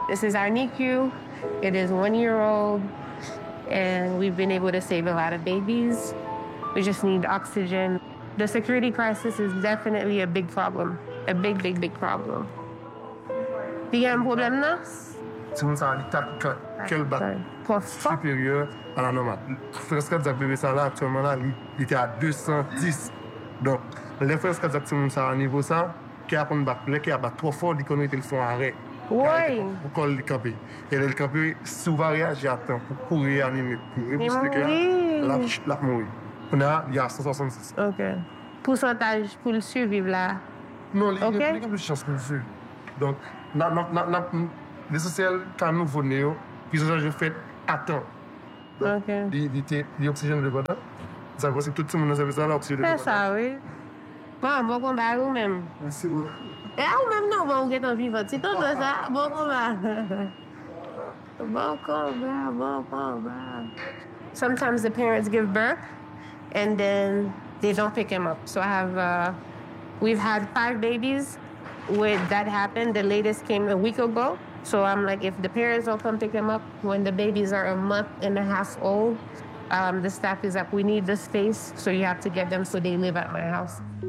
This is our NICU. It is 1 year old, and we've been able to save a lot of babies. We just need oxygen. The security crisis is definitely a big problem, a big, big, big problem. Il y a un problème là? C'est comme ça, quel bat supérieur à la normale. Fresque de bébé ça là, actuellement là, il était à 210. Donc, les fresques de ça à niveau ça, qui a un bat, qui a bat trop fort, il connaît le fond arrêt. Oui. Pour le camper. Et le camper, souvent réagir à temps pour réanimer. Pour la mourir. On a, il y a 166. OK. Pourcentage pour le survivre là? Non, il y a plus de chance pour le survivre. Donc, l'essentiel, quand nous venons, puis je fais à temps. OK. L'oxygène de bordel. Ça veut dire que tout le monde a ça, l'oxygène de bordel. C'est ça, oui. Bon combat ou même. Merci beaucoup. Et ou même non, bon, on est en vivant. C'est tout ça. Bon combat. Bon combat. Sometimes the parents give birth and then they don't pick him up. So we've had 5 babies where that happened. The latest came a week ago. So I'm like, if the parents don't come pick him up when the babies are 1.5 months old, the staff is like, we need the space, so you have to get them so they live at my house.